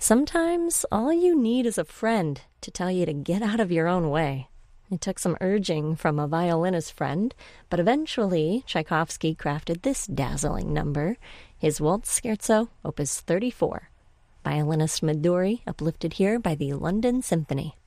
Sometimes all you need is a friend to tell you to get out of your own way. It took some urging from a violinist friend, but eventually Tchaikovsky crafted this dazzling number, his Waltz Scherzo, Opus 34. Violinist Midori, uplifted here by the London Symphony.